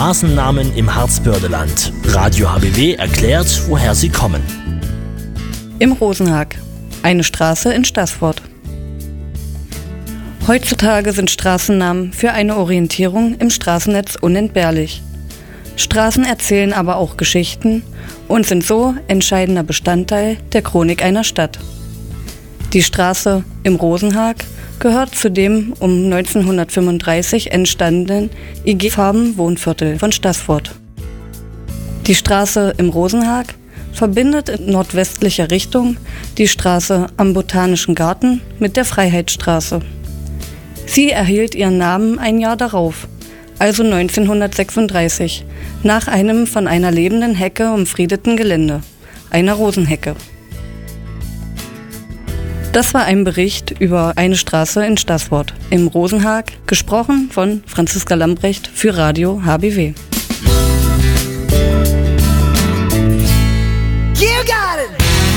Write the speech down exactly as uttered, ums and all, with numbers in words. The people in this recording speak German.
Straßennamen im Harzbördeland. Radio H B W erklärt, woher sie kommen. Im Rosenhag. Eine Straße in Staßfurt. Heutzutage sind Straßennamen für eine Orientierung im Straßennetz unentbehrlich. Straßen erzählen aber auch Geschichten und sind so entscheidender Bestandteil der Chronik einer Stadt. Die Straße im Rosenhag gehört zu dem um neunzehnhundertfünfunddreißig entstandenen I G-Farben-Wohnviertel von Staßfurt. Die Straße im Rosenhag verbindet in nordwestlicher Richtung die Straße am Botanischen Garten mit der Freiheitsstraße. Sie erhielt ihren Namen ein Jahr darauf, also neunzehnhundertsechsunddreißig, nach einem von einer lebenden Hecke umfriedeten Gelände, einer Rosenhecke. Das war ein Bericht über eine Straße in Staßfurt im Rosenhag, gesprochen von Franziska Lambrecht für Radio H B W.